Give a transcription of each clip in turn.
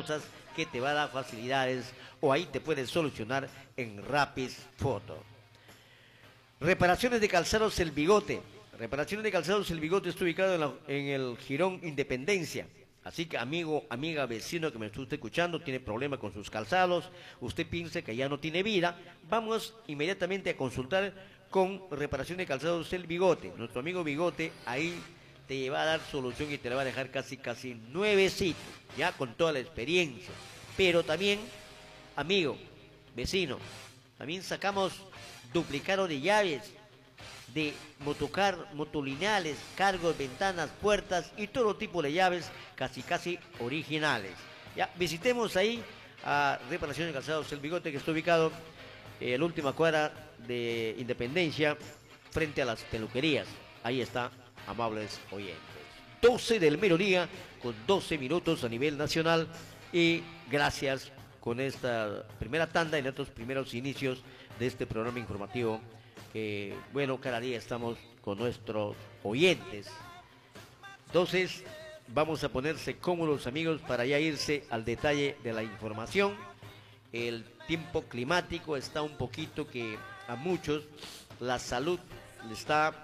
cosas que te va a dar facilidades o ahí te puedes solucionar en Rapid Photo. Reparaciones de calzados El Bigote. Reparaciones de calzados El Bigote está ubicado en el Jirón Independencia. Así que amigo, amiga, vecino que me está escuchando, tiene problemas con sus calzados, usted piensa que ya no tiene vida, vamos inmediatamente a consultar con Reparación de Calzados El Bigote. Nuestro amigo Bigote ahí te va a dar solución y te la va a dejar casi nuevecito, ya con toda la experiencia. Pero también, amigo, vecino, también sacamos duplicado de llaves, de motocar, motolineales, cargos, ventanas, puertas y todo tipo de llaves casi originales. Ya, visitemos ahí a Reparación de Calzados El Bigote, que está ubicado en la última cuadra de Independencia, frente a las peluquerías. Ahí está, amables oyentes. 12 del mediodía, con 12 minutos a nivel nacional, y gracias con esta primera tanda y estos primeros inicios de este programa informativo que, bueno, cada día estamos con nuestros oyentes. Entonces, vamos a ponerse cómodos, amigos, para ya irse al detalle de la información. El tiempo climático está un poquito que a muchos la salud le está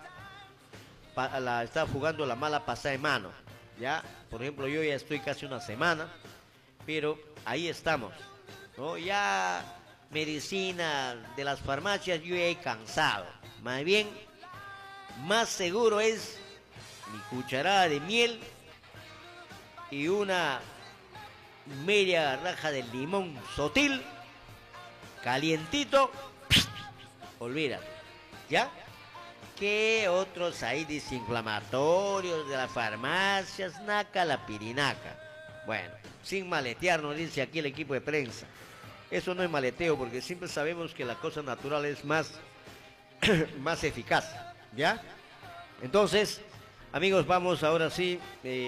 jugando la mala pasada de mano. Ya, por ejemplo, yo ya estoy casi una semana, pero ahí estamos, ¿no? Ya medicina de las farmacias yo he cansado. Más bien, más seguro es mi cucharada de miel y una media raja de limón Sotil, calientito, olvídate, ¿ya? ¿Qué otros hay desinflamatorios de las farmacias? Naca la pirinaca. Bueno, sin maletear, nos dice aquí el equipo de prensa. Eso no es maleteo, porque siempre sabemos que la cosa natural es más, más eficaz, ¿ya? Entonces, amigos, vamos ahora sí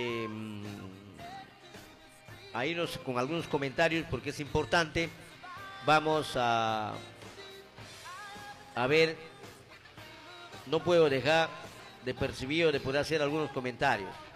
a irnos con algunos comentarios, porque es importante. Vamos a ver, no puedo dejar de percibir o de poder hacer algunos comentarios.